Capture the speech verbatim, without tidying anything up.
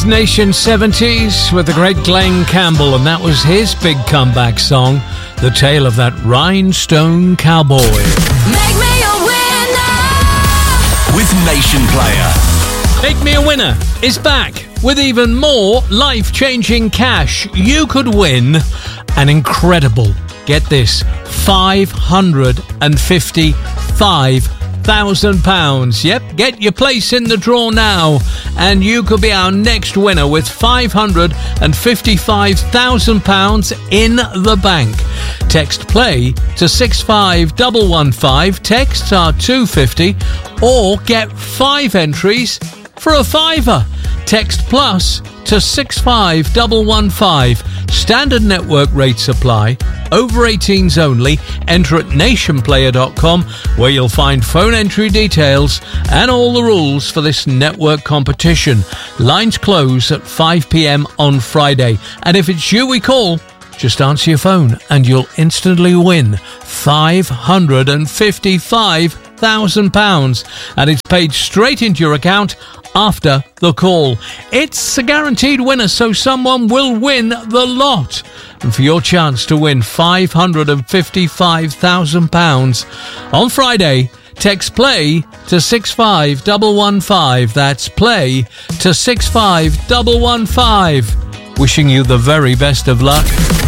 Nation seventies with the great Glenn Campbell, and that was his big comeback song, The Tale of That Rhinestone Cowboy. Make me a winner with Nation Player. Make Me a Winner is back with even more life-changing cash. You could win an incredible, get this, five hundred fifty-five thousand pounds. Yep, get your place in the draw now, and you could be our next winner with five hundred fifty-five thousand pounds in the bank. Text play to six five one one five. Texts are two fifty, or get five entries for a fiver. Text plus to six five one one five. Standard network rates apply. Over eighteens only. Enter at nation player dot com, where you'll find phone entry details and all the rules for this network competition. Lines close at five p.m. on Friday, and if it's you we call, just answer your phone and you'll instantly win five hundred fifty-five thousand pounds, and it's paid straight into your account after the call. It's a guaranteed winner, so someone will win the lot. And for your chance to win five hundred fifty-five thousand pounds on Friday, text play to six five one one five. That's play to six five one one five. Wishing you the very best of luck.